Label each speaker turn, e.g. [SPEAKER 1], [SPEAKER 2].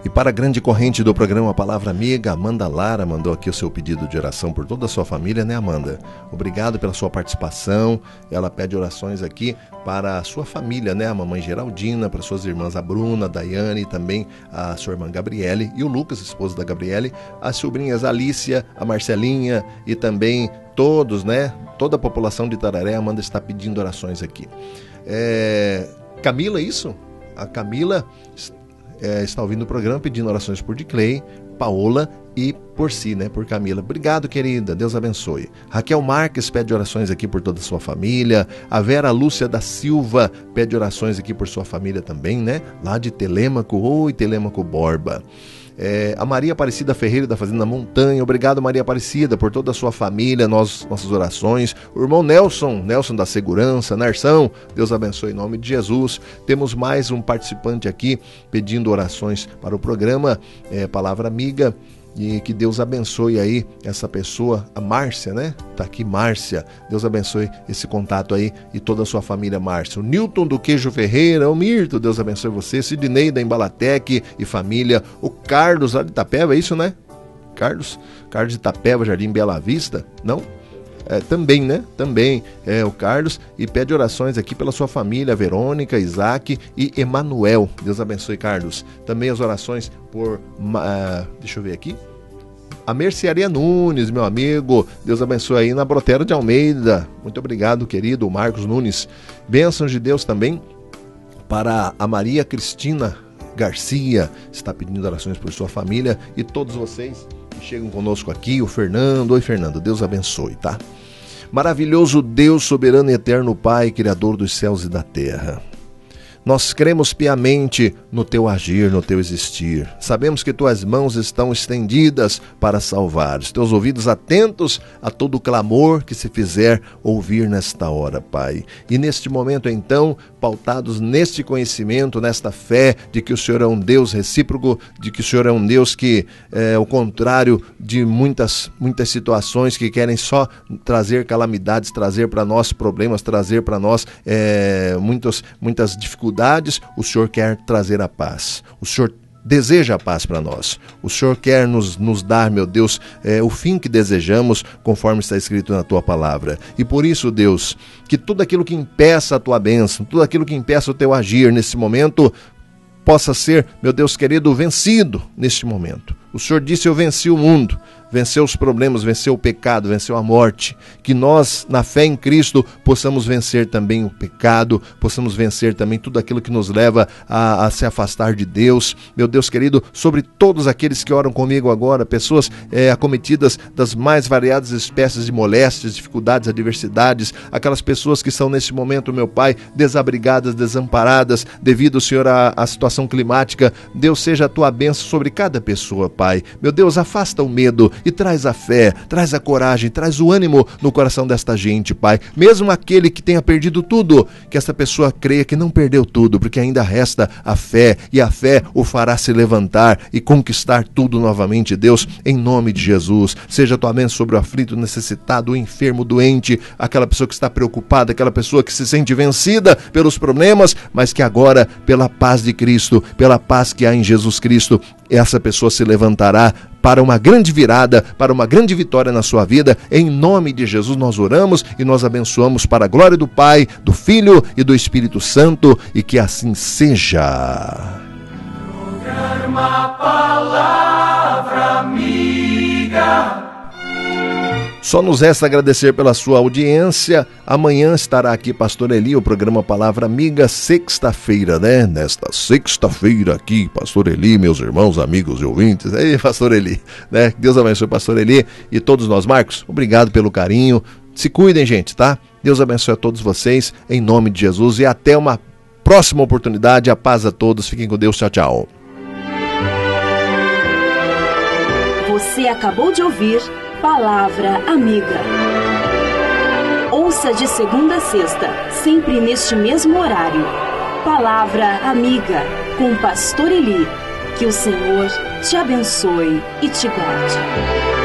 [SPEAKER 1] E para a grande corrente do programa Palavra Amiga, Amanda Lara mandou aqui o seu pedido de oração por toda a sua família, né, Amanda? Obrigado pela sua participação. Ela pede orações aqui para a sua família, né? A mamãe Geraldina, para suas irmãs, a Bruna, a Daiane, e também a sua irmã Gabriele e o Lucas, esposo da Gabriele, as sobrinhas Alicia, a Marcelinha e também todos, né? Toda a população de Itararé. A Amanda está pedindo orações aqui. Camila, isso? A Camila está ouvindo o programa pedindo orações por Diclei, Paola e por si, né? Por Camila. Obrigado, querida. Deus abençoe. Raquel Marques pede orações aqui por toda a sua família. A Vera Lúcia da Silva pede orações aqui por sua família também, né? Lá de Telêmaco. Oi, Telêmaco Borba. A Maria Aparecida Ferreira da Fazenda Montanha. Obrigado, Maria Aparecida, por toda a sua família, nossas orações. O irmão Nelson da Segurança, Narção, Deus abençoe em nome de Jesus. Temos mais um participante aqui pedindo orações para o programa Palavra Amiga. E que Deus abençoe aí essa pessoa, a Márcia, né? Tá aqui, Márcia. Deus abençoe esse contato aí e toda a sua família, Márcia. O Newton do Queijo Ferreira, o Mirto, Deus abençoe você. Sidney da Embalatec e família. O Carlos lá de Itapeva, é isso, né? Carlos de Itapeva, Jardim Bela Vista, não? Também, né? Também o Carlos, e pede orações aqui pela sua família, Verônica, Isaac e Emanuel. Deus abençoe, Carlos. Também as orações por, deixa eu ver aqui, a Mercearia Nunes, meu amigo. Deus abençoe aí na Brotero de Almeida. Muito obrigado, querido Marcos Nunes. Bênçãos de Deus também para a Maria Cristina Garcia, está pedindo orações por sua família e todos vocês que chegam conosco aqui. O Fernando, oi Fernando, Deus abençoe, tá? Maravilhoso Deus, soberano e eterno Pai, Criador dos céus e da terra. Nós cremos piamente no Teu agir, no Teu existir. Sabemos que Tuas mãos estão estendidas para salvar, os Teus ouvidos atentos a todo clamor que se fizer ouvir nesta hora, Pai. E neste momento, então, pautados neste conhecimento, nesta fé de que o Senhor é um Deus recíproco, de que o Senhor é um Deus que é o contrário de muitas situações que querem só trazer calamidades, trazer para nós problemas, trazer para nós muitas dificuldades. O Senhor quer trazer a paz. O Senhor deseja a paz para nós. O Senhor quer nos dar, meu Deus, o fim que desejamos, conforme está escrito na Tua palavra. E por isso, Deus, que tudo aquilo que impeça a Tua bênção, tudo aquilo que impeça o Teu agir nesse momento, possa ser, meu Deus querido, vencido neste momento. O Senhor disse: eu venci o mundo, venceu os problemas, venceu o pecado, venceu a morte. Que nós, na fé em Cristo, possamos vencer também o pecado, possamos vencer também tudo aquilo que nos leva a se afastar de Deus. Meu Deus querido, sobre todos aqueles que oram comigo agora, pessoas acometidas das mais variadas espécies de moléstias, dificuldades, adversidades, aquelas pessoas que são nesse momento, meu Pai, desabrigadas, desamparadas, devido, Senhor, à situação climática. Deus, seja a Tua bênção sobre cada pessoa, Pai. Meu Deus, afasta o medo e traz a fé, traz a coragem, traz o ânimo no coração desta gente, Pai. Mesmo aquele que tenha perdido tudo, que essa pessoa creia que não perdeu tudo, porque ainda resta a fé, e a fé o fará se levantar e conquistar tudo novamente, Deus, em nome de Jesus. Seja a Tua bênção sobre o aflito, necessitado, o enfermo, o doente, aquela pessoa que está preocupada, aquela pessoa que se sente vencida pelos problemas, mas que agora, pela paz de Cristo, pela paz que há em Jesus Cristo, essa pessoa se levantará para uma grande virada, para uma grande vitória na sua vida. Em nome de Jesus nós oramos e nós abençoamos para a glória do Pai, do Filho e do Espírito Santo, e que assim seja.
[SPEAKER 2] Programa Palavra Amiga.
[SPEAKER 1] Só nos resta agradecer pela sua audiência. Amanhã estará aqui Pastor Eli, o programa Palavra Amiga, sexta-feira, né? Nesta sexta-feira aqui, Pastor Eli, meus irmãos, amigos e ouvintes. Ei, Pastor Eli, né? Deus abençoe Pastor Eli e todos nós. Marcos, obrigado pelo carinho. Se cuidem, gente, tá? Deus abençoe a todos vocês, em nome de Jesus, e até uma próxima oportunidade. A paz a todos. Fiquem com Deus. Tchau, tchau.
[SPEAKER 3] Você acabou de ouvir Palavra Amiga. Ouça de segunda a sexta, sempre neste mesmo horário. Palavra Amiga, com Pastor Eli. Que o Senhor te abençoe e te guarde.